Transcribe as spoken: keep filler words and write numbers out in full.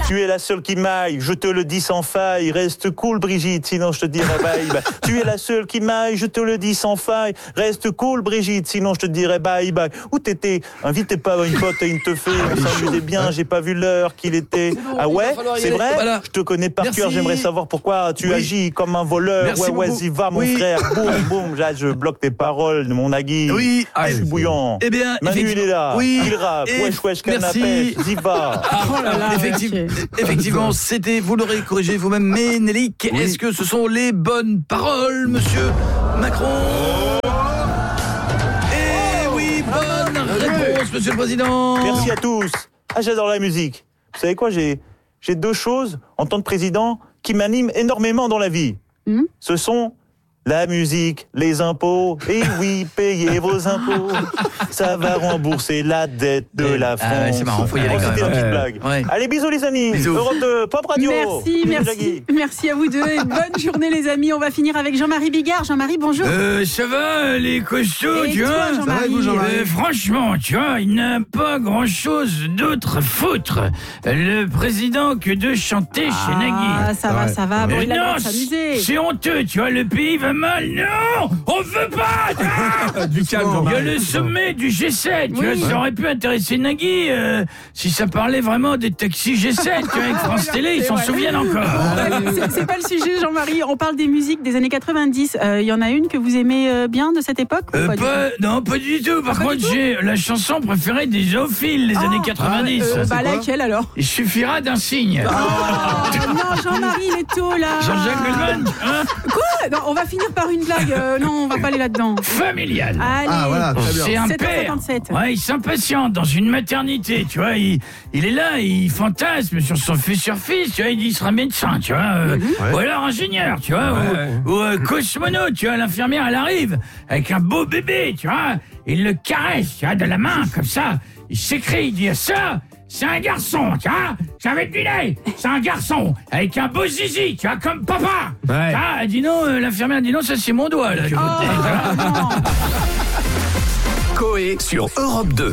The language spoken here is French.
Tu es la seule qui m'aille, je te le dis sans faille. Reste cool, Brigitte, sinon je te dirai bye bye. Tu es la seule qui m'aille, je te le dis sans faille. Reste cool, Brigitte, sinon je te dirai bye bye. Où t'étais? Invitez pas une pote et une teufée. On s'amusait bien, j'ai pas vu l'heure qu'il était. Ah ouais? C'est vrai? Voilà. Je te connais par Merci. cœur, j'aimerais savoir pourquoi tu Oui. agis comme un voleur. Merci ouais, beaucoup. vas-y, va, mon Oui. frère. Boum, boum. Là, je bloque tes paroles, mon Nagui. Oui. Je suis bouillant. Eh bien, Manu, il est là. oui. Il rappe. Et Wesh, wesh, merci. canapé. Ziva. Ah, Oh là là, effective- ouais, ok. Effectivement, c'était, vous l'aurez corrigé vous-même, Ménélique. Est-ce que ce sont les bonnes paroles, monsieur Macron? Eh oui, bonne réponse, monsieur le président. Merci à tous. Ah, j'adore la musique. Vous savez quoi, j'ai, j'ai deux choses, en tant que président, qui m'animent énormément dans la vie. Hmm Ce sont la musique, les impôts. Et oui, payez vos impôts. Ça va rembourser la dette de la France. Ah ouais, c'est marrant, faut y aller Oh, quand c'était même. une petite Ouais. blague. Ouais. Allez, bisous les amis. Bisous. Europe deux, Pop Radio. Merci, Bisous, merci, Jackie. merci à vous deux et bonne journée les amis. On va finir avec Jean-Marie Bigard. Jean-Marie, bonjour. Euh, ça va, les costauds, Et tu toi, vois? Jean-Marie Euh, franchement, tu vois, il n'a pas grand-chose d'autre à foutre, le président, que de chanter chez Nagui. Ah, ça va, ça va. Bon, Mais il a le droit non, de s'amuser. c'est honteux, tu vois, le pays va mal. Non, on veut pas. Ah Du calme, il y a le sommet du G sept, tu Oui. vois, ça aurait pu intéresser Nagui euh, si ça parlait vraiment des taxis G sept, tu vois, avec France Télé, ils C'est s'en vrai. souviennent encore. C'est- C'est pas le sujet, Jean-Marie. On parle des musiques des années quatre-vingt-dix. Il y en a une que vous aimez euh, bien de cette époque ou Euh, pas du pas, non, pas du tout. Par Ah, pas contre, du tout j'ai la chanson préférée des zoophiles des Ah, années quatre-vingt-dix. Euh, bah laquelle alors? Il suffira d'un signe. Oh, non, Jean-Marie, il est tôt là. Jean-Jacques Goldman, hein, Quoi? Non, on va finir par une blague. Euh, non, on va pas aller là-dedans. familial. Allez. Ah voilà, très bien. C'est un sept heures père. cinquante-sept. Ouais, il s'impatiente dans une maternité, tu vois. Il, il est là, il fantasme sur son futur-fils, tu vois. Il dit il sera médecin, tu vois. euh, Ouais. Ou alors ingénieur, tu vois. Ou, ou, euh, cosmonaute, tu vois. L'infirmière, elle arrive avec un beau bébé, tu vois. Il le caresse, tu vois, de la main, comme ça. Il s'écrie, il dit ça. C'est un garçon, tu vois. J'avais deviné. C'est un garçon avec un beau zizi, tu vois, comme papa. Ouais. Ah, elle dit non, euh, l'infirmière dit non, ça c'est mon doigt là. Oh, non. Coé sur Europe deux.